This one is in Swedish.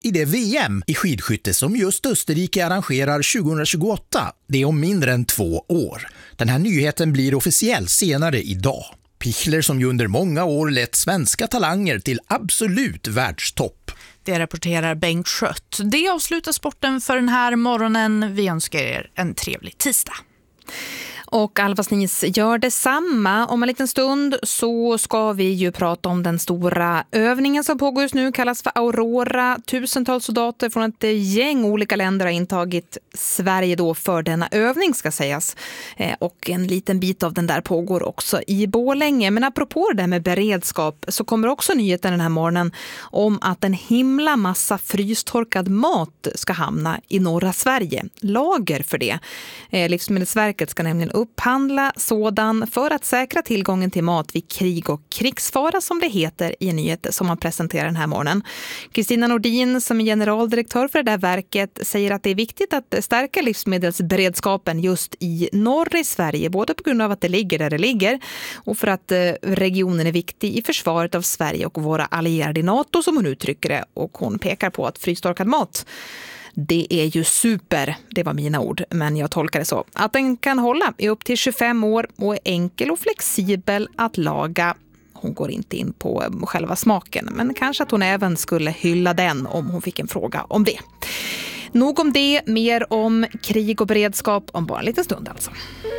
i det VM i skidskytte som just Österrike arrangerar 2028. Det är om mindre än 2 år. Den här nyheten blir officiell senare idag. Pichler som ju under många år lett svenska talanger till absolut världstopp. Det rapporterar Bengt Schött. Det avslutar sporten för den här morgonen. Vi önskar er en trevlig tisdag. Och Alva Snis gör detsamma. Om en liten stund så ska vi ju prata om den stora övningen som pågår just nu, kallas för Aurora. Tusentals soldater från ett gäng olika länder har intagit Sverige då för denna övning, ska sägas. Och en liten bit av den där pågår också i Borlänge. Men apropå det där med beredskap så kommer också nyheten den här morgonen om att en himla massa frystorkad mat ska hamna i norra Sverige. Lager för det. Livsmedelsverket ska nämligen upphandla sådan för att säkra tillgången till mat vid krig och krigsfara, som det heter i nyheter som man presenterar den här morgonen. Kristina Nordin, som är generaldirektör för det där verket, säger att det är viktigt att stärka livsmedelsberedskapen just i norr i Sverige, både på grund av att det ligger där det ligger och för att regionen är viktig i försvaret av Sverige och våra allierade i NATO, som hon uttrycker det. Och hon pekar på att frystorkad mat, det är ju super, det var mina ord, men jag tolkar det så. Att den kan hålla i upp till 25 år och är enkel och flexibel att laga. Hon går inte in på själva smaken, men kanske att hon även skulle hylla den om hon fick en fråga om det. Nog om det, mer om krig och beredskap om bara en liten stund alltså.